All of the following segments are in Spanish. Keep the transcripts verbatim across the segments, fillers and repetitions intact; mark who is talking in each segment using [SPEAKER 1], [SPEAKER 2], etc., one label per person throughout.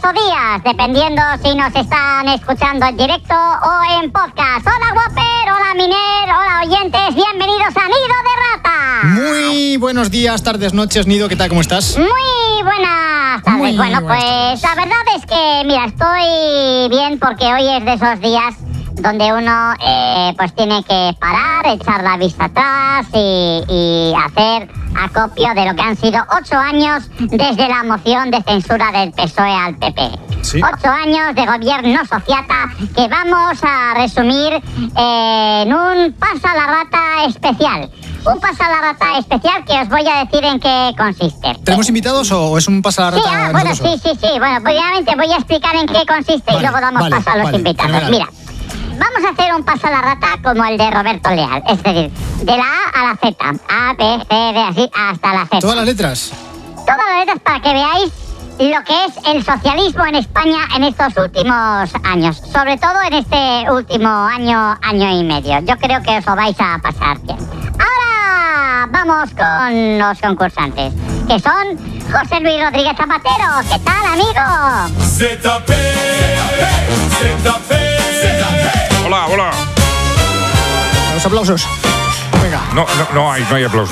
[SPEAKER 1] o días, dependiendo si nos están escuchando en directo o en podcast. Hola Whopper, hola Miner, hola oyentes, bienvenidos a Nido de Rata.
[SPEAKER 2] Muy buenos días, tardes, noches, Nido, ¿qué tal? ¿Cómo estás?
[SPEAKER 1] Muy buenas tardes.
[SPEAKER 2] Muy
[SPEAKER 1] bueno,
[SPEAKER 2] buenas
[SPEAKER 1] pues
[SPEAKER 2] tardes.
[SPEAKER 1] la verdad es que, mira, estoy bien porque hoy es de esos días donde uno eh, pues tiene que parar, echar la vista atrás y, y hacer acopio de lo que han sido ocho años desde la moción de censura del P S O E al P P.
[SPEAKER 2] Sí.
[SPEAKER 1] Ocho años de gobierno sociata que vamos a resumir eh, en un pasa la rata especial. Un pasa la rata especial que os voy a decir en qué consiste.
[SPEAKER 2] ¿Tenemos invitados o es un pasa la
[SPEAKER 1] Sí,
[SPEAKER 2] rata?
[SPEAKER 1] ah, bueno,
[SPEAKER 2] nosotros?
[SPEAKER 1] sí, sí, sí. Bueno, obviamente voy a explicar en qué consiste
[SPEAKER 2] Vale,
[SPEAKER 1] y luego damos
[SPEAKER 2] vale,
[SPEAKER 1] paso a los
[SPEAKER 2] vale,
[SPEAKER 1] invitados.
[SPEAKER 2] fenomenal.
[SPEAKER 1] Mira, vamos a hacer un paso a la rata como el de Roberto Leal. Es decir, de la A a la Z. A, B, C, D, así hasta la Z.
[SPEAKER 2] ¿Todas las letras?
[SPEAKER 1] Todas las letras para que veáis lo que es el socialismo en España en estos últimos años. Sobre todo en este último año, año y medio. Yo creo que os lo vais a pasar bien. Ahora vamos con los concursantes, que son José Luis Rodríguez Zapatero. ¿Qué tal, amigo?
[SPEAKER 3] Z P, Z P, Z P.
[SPEAKER 4] Hola, hola.
[SPEAKER 2] Los aplausos. Venga.
[SPEAKER 4] No, no, no hay, no hay aplausos.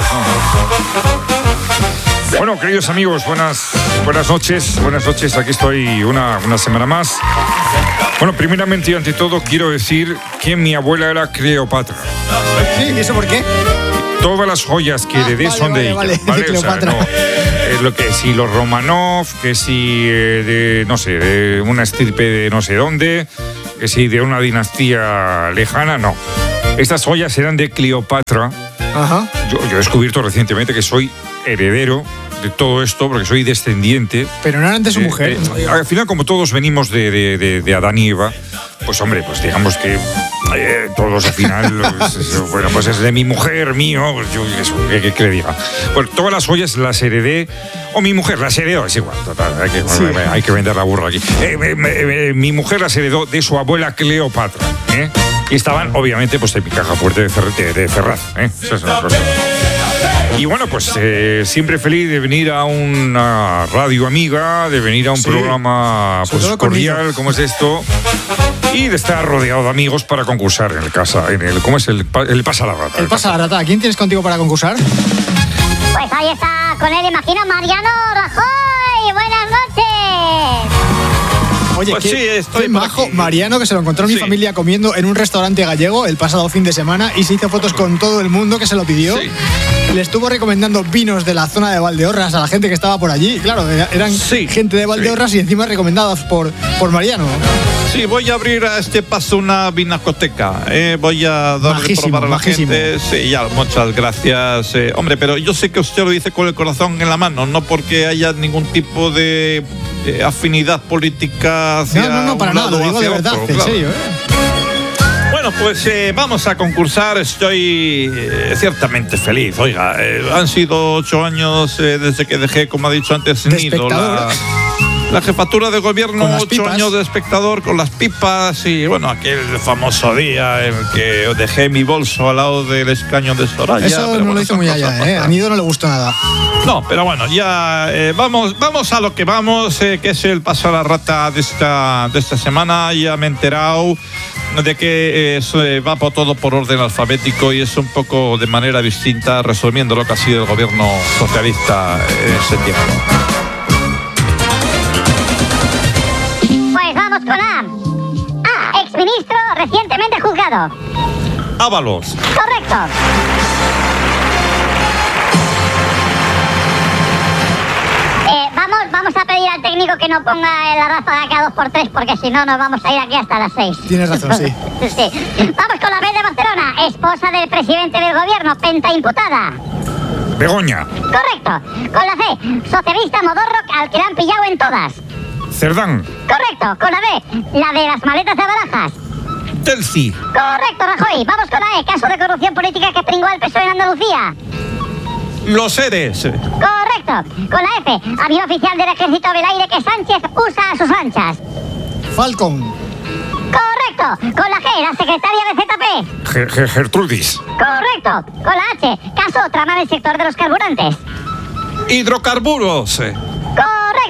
[SPEAKER 4] Bueno, queridos amigos, buenas, buenas noches. Buenas noches, aquí estoy una, una semana más. Bueno, primeramente y ante todo quiero decir que mi abuela era Cleopatra.
[SPEAKER 2] ¿Sí? ¿Y eso por qué?
[SPEAKER 4] Todas las joyas que
[SPEAKER 2] Ah,
[SPEAKER 4] heredé
[SPEAKER 2] vale,
[SPEAKER 4] son de
[SPEAKER 2] vale,
[SPEAKER 4] ella.
[SPEAKER 2] vale, de
[SPEAKER 4] O sea,
[SPEAKER 2] Cleopatra.
[SPEAKER 4] no, eh, lo que si los Romanov, que si eh, de, no sé, de una estirpe de no sé dónde, que si de una dinastía lejana, no. Estas joyas eran de Cleopatra.
[SPEAKER 2] Ajá.
[SPEAKER 4] Yo, yo he descubierto recientemente que soy heredero de todo esto, porque soy descendiente.
[SPEAKER 2] Pero no eran de su
[SPEAKER 4] Eh,
[SPEAKER 2] mujer.
[SPEAKER 4] eh, al final, como todos venimos de, de, de, de Adán y Eva, pues hombre, pues digamos que eh, todos al final, pues, bueno, pues es de mi mujer, mío, pues yo, eso, ¿qué, qué le diga? Pues todas las joyas las heredé, o mi mujer las heredó, es igual, total, hay que,
[SPEAKER 2] Sí.
[SPEAKER 4] hay que vender la burra aquí. Eh, me- me- mi mujer las heredó de su abuela Cleopatra, ¿eh? Y estaban, obviamente, pues en mi caja fuerte de, Fer- de, de Ferraz, ¿eh? Esa es una cosa. Y bueno, pues eh, siempre feliz de venir a una radio amiga, de venir a un
[SPEAKER 2] Sí.
[SPEAKER 4] programa
[SPEAKER 2] Sobre
[SPEAKER 4] pues,
[SPEAKER 2] todo con
[SPEAKER 4] cordial
[SPEAKER 2] niños.
[SPEAKER 4] como es esto, y de estar rodeado de amigos para concursar en el casa, en el ¿cómo es el, pa- el pasa la rata?
[SPEAKER 2] El pasa la rata. ¿Quién tienes contigo para concursar?
[SPEAKER 1] Pues ahí está con él, imagino, Mariano Rajoy. Buenas noches.
[SPEAKER 2] Oye,
[SPEAKER 5] Pues
[SPEAKER 2] qué,
[SPEAKER 5] sí, estoy
[SPEAKER 2] qué
[SPEAKER 5] por
[SPEAKER 2] majo
[SPEAKER 5] aquí.
[SPEAKER 2] Mariano, que se lo encontró mi
[SPEAKER 5] Sí.
[SPEAKER 2] familia comiendo en un restaurante gallego el pasado fin de semana y se hizo fotos con todo el mundo que se lo pidió.
[SPEAKER 5] Sí.
[SPEAKER 2] Le estuvo recomendando vinos de la zona de Valdeorras a la gente que estaba por allí. Claro, era- eran
[SPEAKER 5] Sí.
[SPEAKER 2] gente de Valdeorras y encima recomendados por, por Mariano.
[SPEAKER 5] Sí, voy a abrir a este paso una vinacoteca. eh, voy a darle
[SPEAKER 2] Majísimo,
[SPEAKER 5] probar a la
[SPEAKER 2] majísimo.
[SPEAKER 5] gente. Sí, ya, muchas gracias. eh, hombre, pero yo sé que usted lo dice con el corazón en la mano, no porque haya ningún tipo de, de afinidad política hacia
[SPEAKER 2] No, no, no, para
[SPEAKER 5] un
[SPEAKER 2] nada, lo
[SPEAKER 5] lado o
[SPEAKER 2] digo de
[SPEAKER 5] hacia
[SPEAKER 2] verdad,
[SPEAKER 5] otro,
[SPEAKER 2] en
[SPEAKER 5] claro.
[SPEAKER 2] serio, ¿eh?
[SPEAKER 5] Bueno, pues eh, vamos a concursar. Estoy eh, ciertamente feliz. Oiga, eh, han sido ocho años eh, desde que dejé, como ha dicho antes,
[SPEAKER 2] De
[SPEAKER 5] Nido,
[SPEAKER 2] espectador.
[SPEAKER 5] la, la jefatura de gobierno,
[SPEAKER 2] Con las
[SPEAKER 5] ocho
[SPEAKER 2] pipas.
[SPEAKER 5] años de espectador con las pipas y, bueno, aquel famoso día en el que dejé mi bolso al lado del escaño de Soraya.
[SPEAKER 2] Eso
[SPEAKER 5] pero
[SPEAKER 2] no
[SPEAKER 5] bueno,
[SPEAKER 2] lo hizo
[SPEAKER 5] son
[SPEAKER 2] muy
[SPEAKER 5] cosas
[SPEAKER 2] allá, ¿eh? A
[SPEAKER 5] pasadas.
[SPEAKER 2] Nido no le gustó nada.
[SPEAKER 5] No, pero bueno, ya eh, vamos, vamos a lo que vamos, eh, que es el paso a la rata de esta, de esta semana. Ya me he enterado de que eh, se va por todo por orden alfabético y es un poco de manera distinta, resumiendo lo que ha sido el gobierno socialista en ese tiempo.
[SPEAKER 1] Pues vamos con A. A, exministro recientemente juzgado.
[SPEAKER 5] Ábalos.
[SPEAKER 1] Correcto. Eh, vamos, vamos a pedir al técnico que no ponga la ráfaga cada dos por tres porque si no nos vamos a ir aquí hasta las seis.
[SPEAKER 2] Tienes razón, sí.
[SPEAKER 1] Sí. Vamos con la B de Barcelona, esposa del presidente del gobierno, penta imputada.
[SPEAKER 4] Begoña,
[SPEAKER 1] Correcto. Con la C, socialista modorro al que le han pillado en todas.
[SPEAKER 4] Cerdán,
[SPEAKER 1] Correcto. Con la B, la de las maletas de Barajas.
[SPEAKER 5] Delci.
[SPEAKER 1] Correcto, Rajoy. Vamos con la E, caso de corrupción política que pringó al P S O E en Andalucía.
[SPEAKER 5] Los Eres.
[SPEAKER 1] Correcto. Con la F, avión oficial del ejército del aire que Sánchez usa a sus anchas.
[SPEAKER 2] Falcon.
[SPEAKER 1] Correcto. Con la G, la secretaria de Z P.
[SPEAKER 4] Ge- Ge- Gertrudis,
[SPEAKER 1] Correcto. Con la H, caso trama del sector de los carburantes.
[SPEAKER 5] Hidrocarburos.
[SPEAKER 1] Correcto.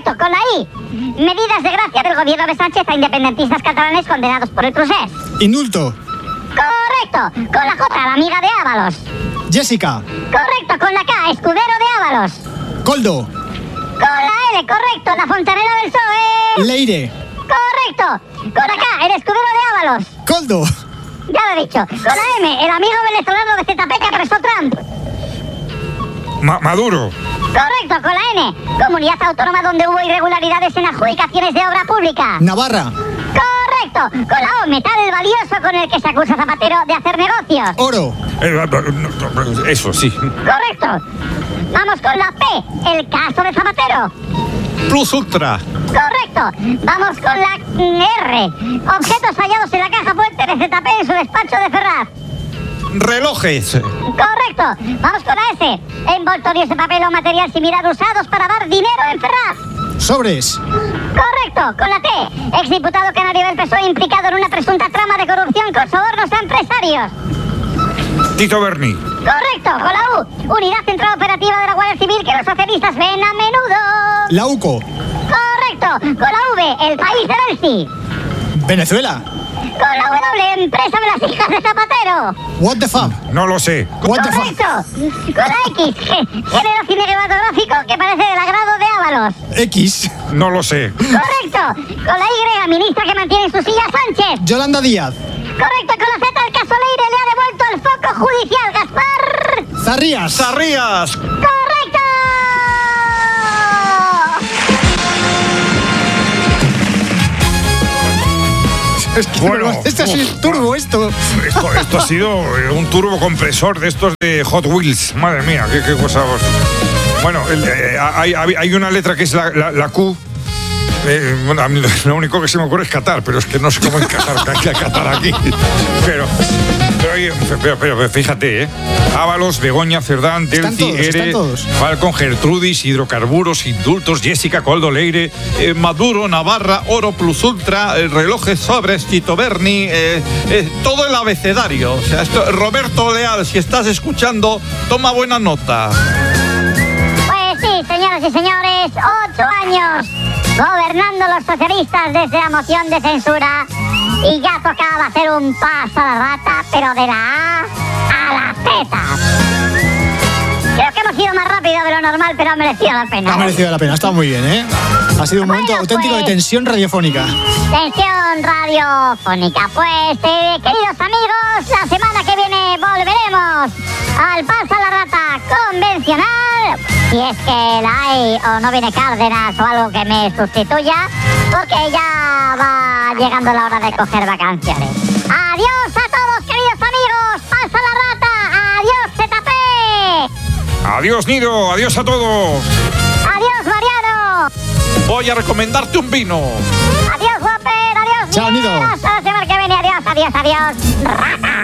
[SPEAKER 1] Correcto, con la I. Medidas de gracia del gobierno de Sánchez a independentistas catalanes condenados por el procés.
[SPEAKER 2] Indulto.
[SPEAKER 1] Correcto, con la J, la amiga de Ábalos.
[SPEAKER 2] Jessica.
[SPEAKER 1] Correcto, con la K, escudero de Ábalos.
[SPEAKER 2] Coldo.
[SPEAKER 1] Con la L, correcto, la fontanera del P S O E.
[SPEAKER 2] Leire.
[SPEAKER 1] Correcto, con la K, el escudero de Ábalos.
[SPEAKER 2] Coldo.
[SPEAKER 1] Ya lo he dicho. Con la M, el amigo venezolano de Z P que apresó Trump.
[SPEAKER 4] Ma- Maduro.
[SPEAKER 1] Correcto, con la N, comunidad autónoma donde hubo irregularidades en adjudicaciones de obra pública.
[SPEAKER 2] Navarra.
[SPEAKER 1] Correcto, con la O, metal valioso con el que se acusa a Zapatero de hacer negocios.
[SPEAKER 2] Oro.
[SPEAKER 4] Eh, eso, sí.
[SPEAKER 1] Correcto. Vamos con la P, el caso de Zapatero.
[SPEAKER 5] Plus Ultra.
[SPEAKER 1] Correcto. Vamos con la R, objetos hallados en la caja fuerte de Z P en su despacho de Ferraz.
[SPEAKER 5] Relojes.
[SPEAKER 1] Correcto. Vamos con la S, envoltorios de papel o material similar usados para dar dinero en Ferraz.
[SPEAKER 2] Sobres.
[SPEAKER 1] Correcto, con la T, exdiputado canario del P S O E implicado en una presunta trama de corrupción con sobornos a empresarios.
[SPEAKER 4] Tito Berni.
[SPEAKER 1] Correcto, con la U, unidad central operativa de la Guardia Civil que los socialistas ven a menudo.
[SPEAKER 2] La UCO.
[SPEAKER 1] Correcto, con la V, el país del Elci.
[SPEAKER 2] Venezuela.
[SPEAKER 1] Con la W, empresa de las hijas de Zapatero.
[SPEAKER 2] What the fuck.
[SPEAKER 4] No lo sé.
[SPEAKER 2] What the fuck.
[SPEAKER 1] Correcto, con la X, género cinematográfico que parece del agrado de Ábalos.
[SPEAKER 2] X.
[SPEAKER 4] No lo sé.
[SPEAKER 1] Correcto, con la Y, ministra que mantiene en su silla Sánchez.
[SPEAKER 2] Yolanda Díaz.
[SPEAKER 1] Correcto, con la Z, el caso Leire le ha devuelto el foco judicial, Gaspar.
[SPEAKER 2] Zarrías.
[SPEAKER 5] Zarrías.
[SPEAKER 1] ¡Correcto!
[SPEAKER 2] Es que
[SPEAKER 4] Bueno,
[SPEAKER 2] no, este ha sido
[SPEAKER 4] uf,
[SPEAKER 2] turbo esto.
[SPEAKER 4] Esto, esto ha sido eh, un turbo compresor de estos de Hot Wheels. Madre mía, qué, qué cosa. Bueno, el, eh, hay, hay una letra que es la, la, la Q. Eh, bueno, a mí lo único que se me ocurre es Qatar, pero es que no sé cómo encajar que hay que Qatar aquí. Pero, pero, oye, pero, pero fíjate, ¿eh? Ábalos, Begoña, Cerdán,
[SPEAKER 2] Están
[SPEAKER 4] Delci,
[SPEAKER 2] todos, están
[SPEAKER 4] Ere,
[SPEAKER 2] todos.
[SPEAKER 4] Falcon, Gertrudis, hidrocarburos, indultos, Jessica, Coldo, Leire.
[SPEAKER 5] Eh, Maduro, Navarra, Oro Plus Ultra, eh, relojes Sobres, Tito Berni, eh, eh, todo el abecedario. O sea, esto, Roberto Leal, si estás escuchando, toma buena nota.
[SPEAKER 1] Pues sí, señoras y señores, ocho años gobernando los socialistas desde la moción de censura y ya tocaba hacer un paso a la rata, pero de la A a la Z. Creo que hemos ido más rápido de lo normal, pero ha merecido la pena.
[SPEAKER 2] Ha merecido la pena, está muy bien, ¿eh? Ha sido un momento
[SPEAKER 1] Bueno,
[SPEAKER 2] auténtico
[SPEAKER 1] pues,
[SPEAKER 2] de tensión radiofónica.
[SPEAKER 1] Tensión radiofónica. Pues, eh, queridos amigos, la semana que viene volveremos al Paso a la Rata convencional. Si es que la hay o no viene Cárdenas o algo que me sustituya, porque ya va llegando la hora de coger vacaciones. Adiós a todos, queridos amigos. Paso a la Rata. Adiós, Z P.
[SPEAKER 4] Adiós, Nido. Adiós a todos.
[SPEAKER 1] Adiós, Mariano.
[SPEAKER 5] Voy a recomendarte un vino.
[SPEAKER 1] Adiós, Whopper. Adiós,
[SPEAKER 2] Chao, Nido.
[SPEAKER 1] Hasta la semana que viene. Adiós, adiós, adiós. Rata.